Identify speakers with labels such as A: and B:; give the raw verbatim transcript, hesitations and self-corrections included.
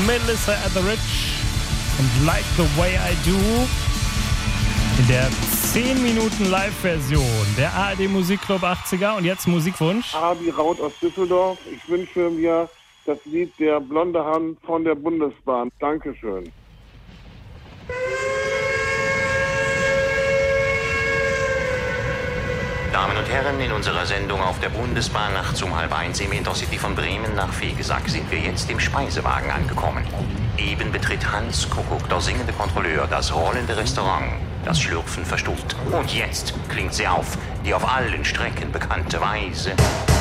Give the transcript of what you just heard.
A: Melissa Etheridge und Like the Way I Do in der zehn Minuten Live-Version der A R D Musikclub achtziger. Und jetzt Musikwunsch.
B: Hardy Raut aus Düsseldorf. Ich wünsche mir das Lied Der blonde Hahn von der Bundesbahn. Dankeschön.
C: Damen und Herren, in unserer Sendung auf der Bundesbahn nachts um halb eins im Intercity von Bremen nach Vegesack sind wir jetzt im Speisewagen angekommen. Eben betritt Hans Kuckuck, der singende Kontrolleur, das rollende Restaurant. Das Schlürfen verstummt. Und jetzt klingt sie auf, die auf allen Strecken bekannte Weise.